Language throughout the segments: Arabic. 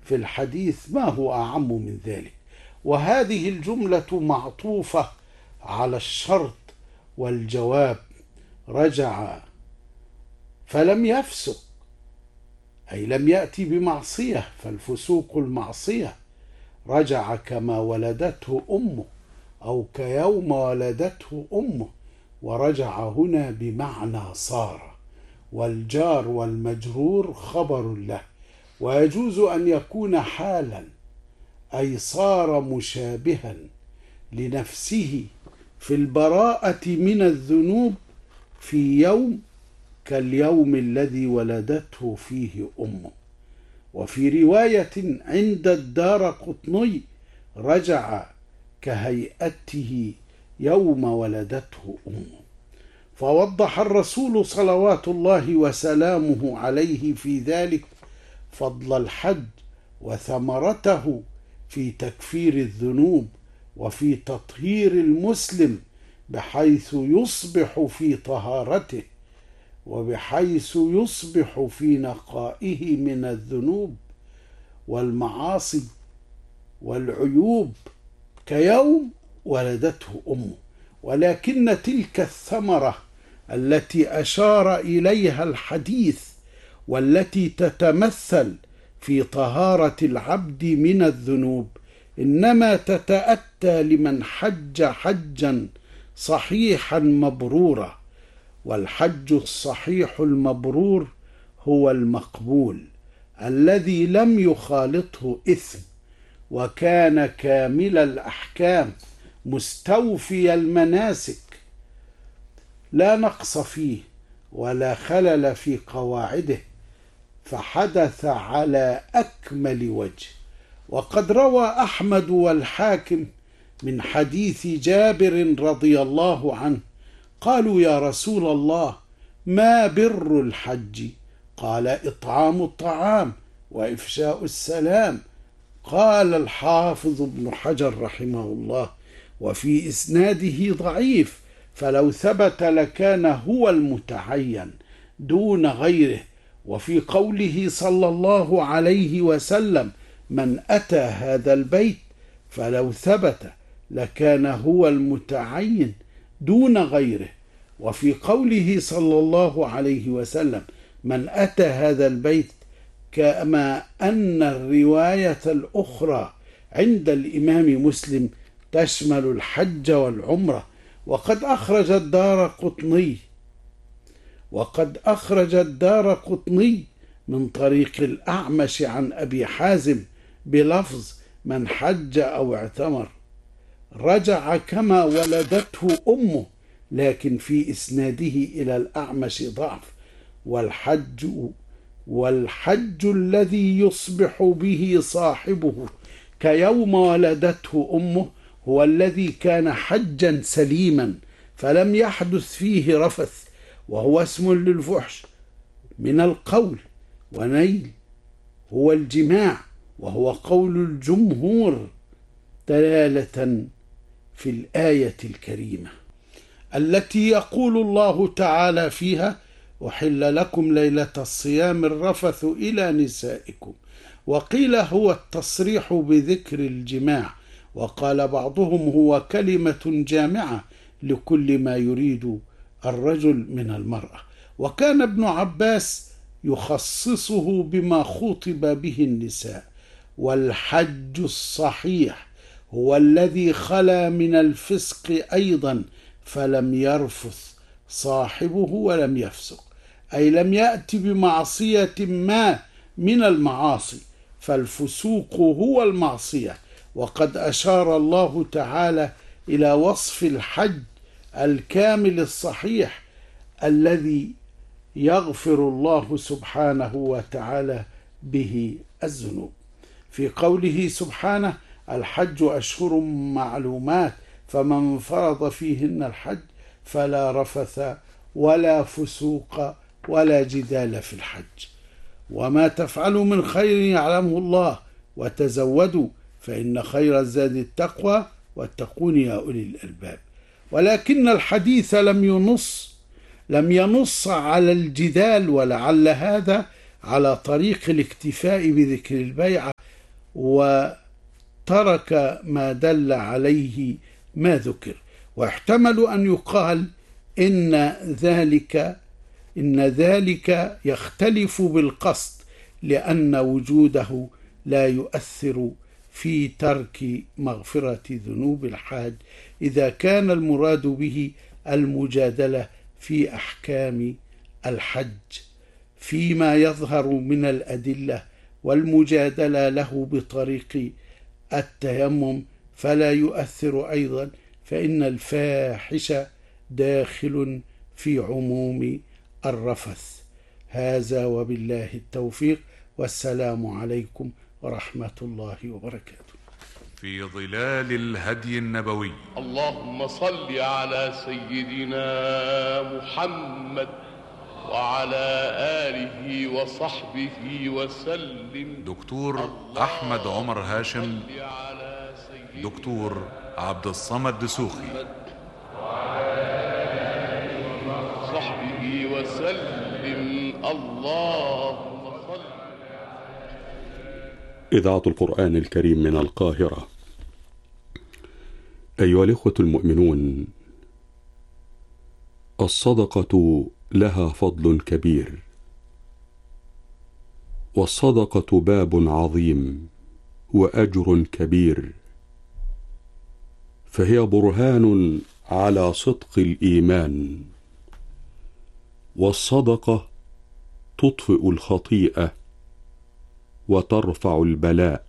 في الحديث ما هو أعم من ذلك. وهذه الجملة معطوفة على الشرط والجواب. رجع فلم يفسق، أي لم يأتي بمعصية، فالفسوق المعصية. رجع كما ولدته أمه أو كيوم ولدته أمه. ورجع هنا بمعنى صار، والجار والمجرور خبر له، ويجوز أن يكون حالا، أي صار مشابها لنفسه في البراءة من الذنوب في يوم كاليوم الذي ولدته فيه أمه. وفي رواية عند الدارقطني رجع كهيئته يوم ولدته أمه. فوضح الرسول صلوات الله وسلامه عليه في ذلك فضل الحج وثمرته في تكفير الذنوب وفي تطهير المسلم، بحيث يصبح في طهارته وبحيث يصبح في نقائه من الذنوب والمعاصي والعيوب كيوم ولدته أمه. ولكن تلك الثمرة التي أشار إليها الحديث والتي تتمثل في طهارة العبد من الذنوب إنما تتأتى لمن حج حجا صحيحا مبرورا. والحج الصحيح المبرور هو المقبول الذي لم يخالطه إثم، وكان كامل الأحكام مستوفي المناسك، لا نقص فيه ولا خلل في قواعده، فحدث على أكمل وجه. وقد روى أحمد والحاكم من حديث جابر رضي الله عنه قالوا: يا رسول الله، ما بر الحج؟ قال: إطعام الطعام وإفشاء السلام. قال الحافظ ابن حجر رحمه الله: وفي إسناده ضعيف، فلو ثبت لكان هو المتعين دون غيره. وفي قوله صلى الله عليه وسلم: من أتى هذا البيت، فلو ثبت لكان هو المتعين دون غيره. وفي قوله صلى الله عليه وسلم: من أتى هذا البيت، كما أن الرواية الأخرى عند الإمام مسلم تشمل الحج والعمرة. وقد أخرج الدارقطني من طريق الأعمش عن أبي حازم بلفظ: من حج أو اعتمر رجع كما ولدته أمه، لكن في إسناده إلى الأعمش ضعف. والحج الذي يصبح به صاحبه كيوم ولدته أمه هو الذي كان حجا سليما فلم يحدث فيه رفث، وهو اسم للفحش من القول، ونيل هو الجماع، وهو قول الجمهور دلالة في الآية الكريمة التي يقول الله تعالى فيها: أحل لكم ليلة الصيام الرفث إلى نسائكم. وقيل هو التصريح بذكر الجماع، وقال بعضهم هو كلمة جامعة لكل ما يريد الرجل من المرأة. وكان ابن عباس يخصصه بما خطب به النساء. والحج الصحيح هو الذي خلا من الفسق أيضا فلم يرفث صاحبه ولم يفسق، أي لم يأتي بمعصية ما من المعاصي، فالفسوق هو المعصية. وقد أشار الله تعالى إلى وصف الحج الكامل الصحيح الذي يغفر الله سبحانه وتعالى به الذنوب في قوله سبحانه: الحج أشهر معلومات، فمن فرض فيهن الحج فلا رفث ولا فسوق ولا جدال في الحج. وما تفعلوا من خير يعلمه الله، وتزودوا فإن خير الزاد التقوى، واتقون يا أولي الألباب. ولكن الحديث لم ينص على الجدال، ولعل هذا على طريق الاكتفاء بذكر البيعة وترك ما دل عليه ما ذكر. ويحتمل أن يقال إن ذلك يختلف بالقصد، لأن وجوده لا يؤثر في ترك مغفرة ذنوب الحاج إذا كان المراد به المجادلة في أحكام الحج فيما يظهر من الأدلة، والمجادلة له بطريق التيمم فلا يؤثر أيضا، فإن الفاحش داخل في عموم الرفث. هذا وبالله التوفيق، والسلام عليكم ورحمة الله وبركاته. في ظلال الهدي النبوي. اللهم صل على سيدنا محمد وعلى آله وصحبه وسلم. دكتور أحمد عمر هاشم، دكتور عبد الصمد دسوخي، صحبه وسلم. اللهم صل. إذاعة القرآن الكريم من القاهرة. أيها الإخوة المؤمنون، الصدقة لها فضل كبير، والصدقة باب عظيم وأجر كبير، فهي برهان على صدق الإيمان. والصدقة تطفئ الخطيئة وترفع البلاء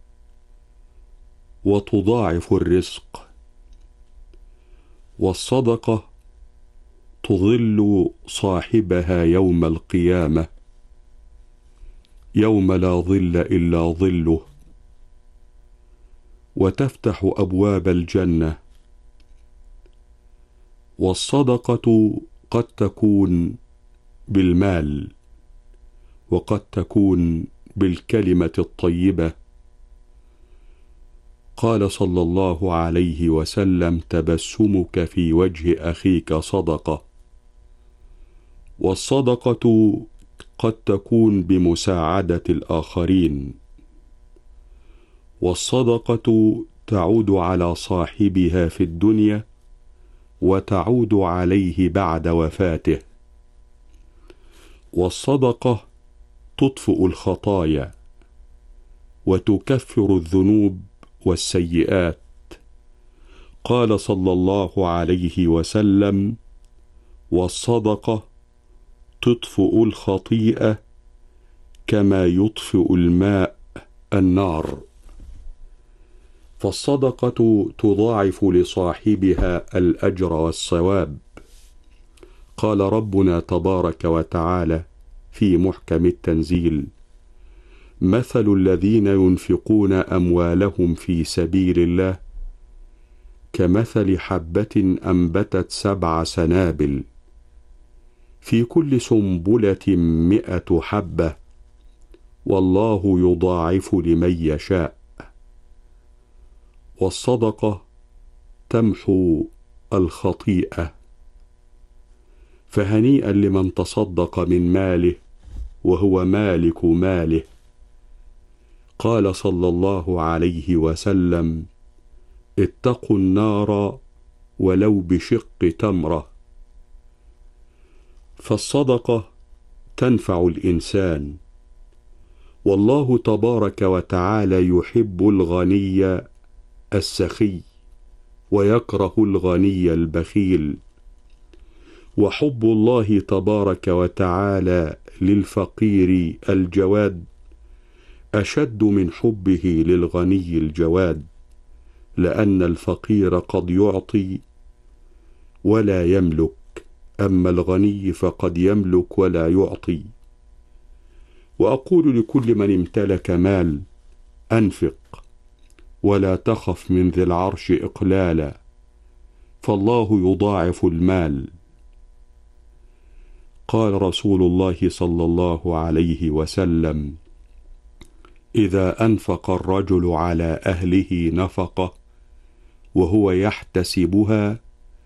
وتضاعف الرزق. والصدقة تظل صاحبها يوم القيامة، يوم لا ظل إلا ظله، وتفتح أبواب الجنة. والصدقة قد تكون بالمال، وقد تكون بالكلمة الطيبة. قال صلى الله عليه وسلم: تبسمك في وجه أخيك صدقة. والصدقة قد تكون بمساعدة الآخرين. والصدقة تعود على صاحبها في الدنيا وتعود عليه بعد وفاته. والصدقة تطفئ الخطايا وتكفر الذنوب والسيئات. قال صلى الله عليه وسلم: والصدقة تطفئ الخطيئة كما يطفئ الماء النار. فالصدقة تضاعف لصاحبها الأجر والثواب. قال ربنا تبارك وتعالى في محكم التنزيل: مثل الذين ينفقون أموالهم في سبيل الله كمثل حبة أنبتت 7 سنابل في كل سنبلة 100 حبة، والله يضاعف لمن يشاء. والصدقة تمحو الخطيئة، فهنيئا لمن تصدق من ماله وهو مالك ماله. قال صلى الله عليه وسلم: اتقوا النار ولو بشق تمرة. فالصدقة تنفع الإنسان، والله تبارك وتعالى يحب الغني السخي ويكره الغني البخيل. وحب الله تبارك وتعالى للفقير الجواد أشد من حبه للغني الجواد، لأن الفقير قد يعطي ولا يملك، أما الغني فقد يملك ولا يعطي. وأقول لكل من امتلك مال: أنفق ولا تخف من ذي العرش إقلالا، فالله يضاعف المال. قال رسول الله صلى الله عليه وسلم: إذا أنفق الرجل على أهله نفقة وهو يحتسبها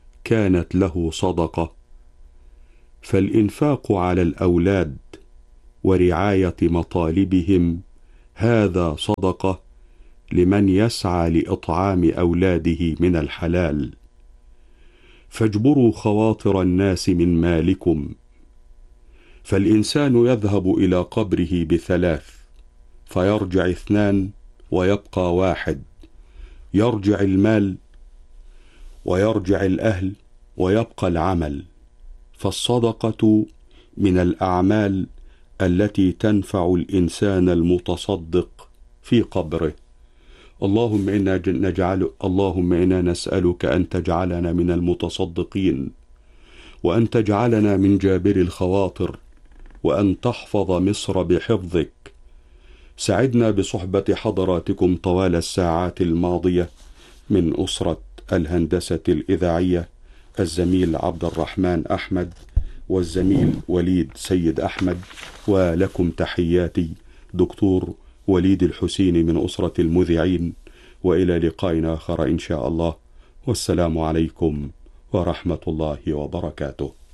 كانت له صدقة. فالإنفاق على الأولاد ورعاية مطالبهم، هذا صدقة لمن يسعى لإطعام أولاده من الحلال. فاجبروا خواطر الناس من مالكم. فالإنسان يذهب إلى قبره ب3، فيرجع 2 ويبقى 1. يرجع المال ويرجع الأهل ويبقى العمل. فالصدقة من الأعمال التي تنفع الإنسان المتصدق في قبره. اللهم إنا نسألك أن تجعلنا من المتصدقين، وأن تجعلنا من جابر الخواطر، وأن تحفظ مصر بحفظك. سعدنا بصحبة حضراتكم طوال الساعات الماضية من أسرة الهندسة الإذاعية، الزميل عبد الرحمن أحمد والزميل وليد سيد أحمد، ولكم تحياتي دكتور وليد الحسيني من أسرة المذيعين، وإلى لقاء آخر إن شاء الله، والسلام عليكم ورحمة الله وبركاته.